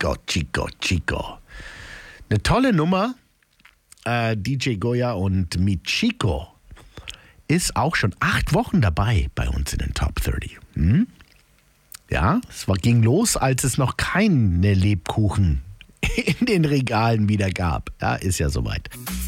Chico, Chico, Chico. Eine tolle Nummer. DJ Goya und Michiko ist auch schon 8 Wochen dabei bei uns in den Top 30. Ja, ging los, als es noch keine Lebkuchen in den Regalen wieder gab. Ja, ist ja soweit.